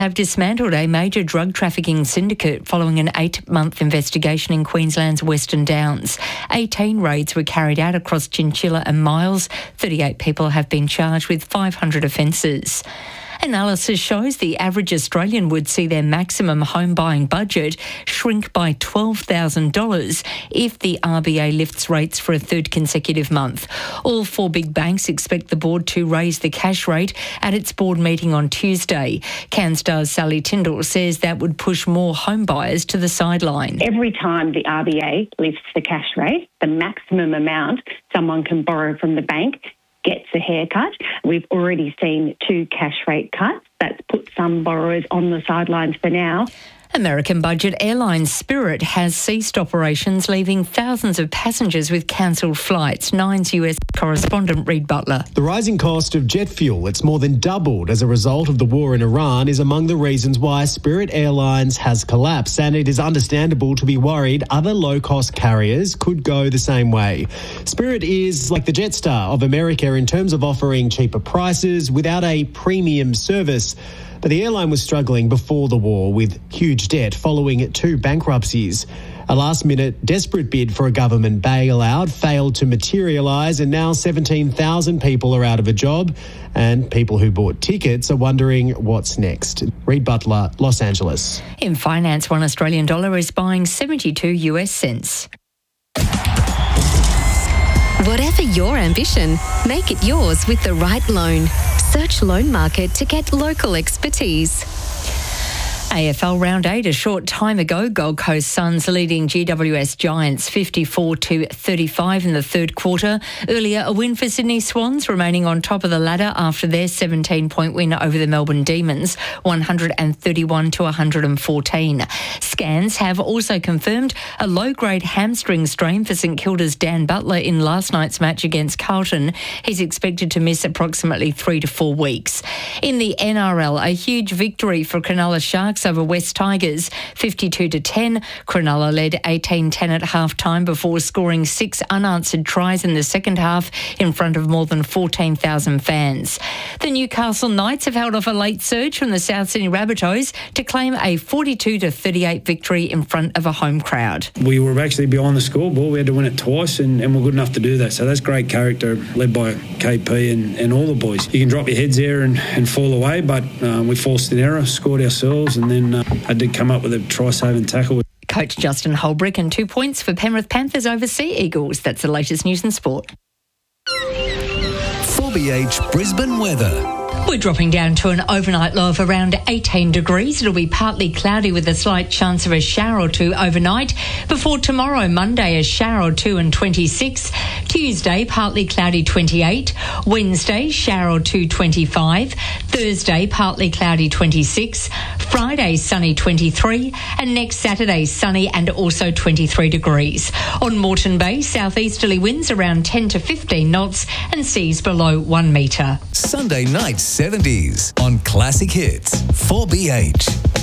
have dismantled a major drug trafficking syndicate following an 8-month investigation in Queensland's Western Downs. 18 raids were carried out across Chinchilla and Miles. 38 people have been charged with 500 offences. Analysis shows the average Australian would see their maximum home buying budget shrink by $12,000 if the RBA lifts rates for a third consecutive month. All 4 big banks expect the board to raise the cash rate at its board meeting on Tuesday. CanStar's Sally Tyndall says that would push more home buyers to the sideline. Every time the RBA lifts the cash rate, the maximum amount someone can borrow from the bank gets a haircut. We've already seen 2 cash rate cuts. That's put some borrowers on the sidelines for now. American budget airline Spirit has ceased operations, leaving thousands of passengers with cancelled flights. Nine's US correspondent Reid Butler. The rising cost of jet fuel, it's more than doubled as a result of the war in Iran, is among the reasons why Spirit Airlines has collapsed, and it is understandable to be worried other low-cost carriers could go the same way. Spirit is like the Jetstar of America in terms of offering cheaper prices without a premium service. But the airline was struggling before the war with huge debt following 2 bankruptcies. A last-minute desperate bid for a government bailout failed to materialise, and now 17,000 people are out of a job, and people who bought tickets are wondering what's next. Reid Butler, Los Angeles. In finance, $1 Australian dollar is buying 72 US cents. Whatever your ambition, make it yours with the right loan. Search Loan Market to get local expertise. AFL Round 8 a short time ago, Gold Coast Suns leading GWS Giants 54-35 in the third quarter. Earlier, a win for Sydney Swans, remaining on top of the ladder after their 17-point win over the Melbourne Demons, 131-114. Scans have also confirmed a low-grade hamstring strain for St Kilda's Dan Butler in last night's match against Carlton. He's expected to miss approximately 3 to 4 weeks. In the NRL, a huge victory for Cronulla Sharks over West Tigers, 52-10. Cronulla led 18-10 at half-time before scoring 6 unanswered tries in the second half in front of more than 14,000 fans. The Newcastle Knights have held off a late surge from the South Sydney Rabbitohs to claim a 42-38 victory in front of a home crowd. We were actually behind the scoreboard. We had to win it twice and we're good enough to do that. So that's great character led by KP and all the boys. You can drop your heads there and fall away, but we forced an error, scored ourselves, and then I did come up with a try-saving tackle. Coach Justin Holbrook, and 2 points for Penrith Panthers over Sea Eagles. That's the latest news and sport. 4BH Brisbane weather. We're dropping down to an overnight low of around 18 degrees. It'll be partly cloudy with a slight chance of a shower or 2 overnight. Before tomorrow, Monday, a shower or 2 and 26. Tuesday, partly cloudy, 28. Wednesday, shower or 2, 25. Thursday, partly cloudy, 26. Friday, sunny, 23. And next Saturday, sunny and also 23 degrees. On Moreton Bay, southeasterly winds around 10 to 15 knots and seas below 1 metre. Sunday night 70s on Classic Hits 4BH.